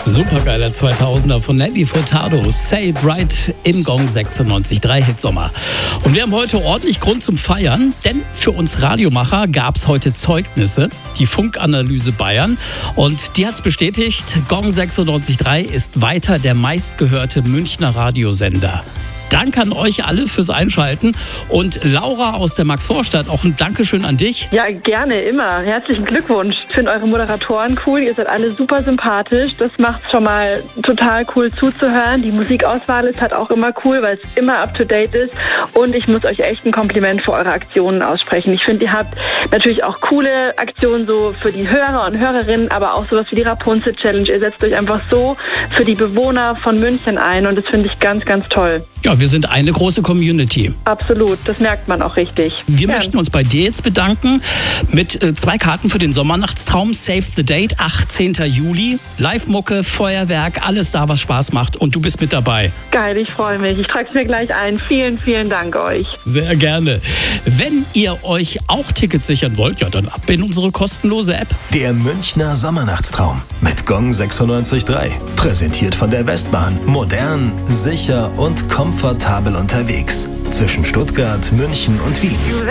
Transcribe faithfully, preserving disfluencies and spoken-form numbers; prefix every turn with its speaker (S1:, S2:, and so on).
S1: Supergeiler zweitausender von Nelly Furtado. Say It Right im Gong sechsundneunzig Komma drei Hitsommer. Und wir haben heute ordentlich Grund zum Feiern, denn für uns Radiomacher gab es heute Zeugnisse, die Funkanalyse Bayern. Und die hat es bestätigt, Gong sechsundneunzig Komma drei ist weiter der meistgehörte Münchner Radiosender. Danke an euch alle fürs Einschalten. Und Laura aus der Max-Vorstadt, auch ein Dankeschön an dich.
S2: Ja, gerne, immer. Herzlichen Glückwunsch. Ich finde eure Moderatoren cool. Ihr seid alle super sympathisch. Das macht es schon mal total cool zuzuhören. Die Musikauswahl ist halt auch immer cool, weil es immer up-to-date ist. Und ich muss euch echt ein Kompliment für eure Aktionen aussprechen. Ich finde, ihr habt natürlich auch coole Aktionen so für die Hörer und Hörerinnen, aber auch sowas wie die Rapunzel-Challenge. Ihr setzt euch einfach so für die Bewohner von München ein und das finde ich ganz, ganz toll.
S1: Ja, wir sind eine große Community.
S2: Absolut, das merkt man auch richtig.
S1: Wir
S2: ja.
S1: möchten uns bei dir jetzt bedanken mit äh, zwei Karten für den Sommernachtstraum. Save the Date, achtzehnten Juli. Live-Mucke, Feuerwerk, alles da, was Spaß macht. Und du bist mit dabei.
S2: Geil, ich freue mich. Ich trage es mir gleich ein. Vielen, vielen Dank euch.
S1: Sehr gerne. Wenn ihr euch auch Tickets sichern wollt, ja, dann ab in unsere kostenlose App.
S3: Der Münchner Sommernachtstraum mit Gong sechsundneunzig Komma drei. Präsentiert von der Westbahn. Modern, sicher und komfortabel unterwegs. Zwischen Stuttgart, München und Wien.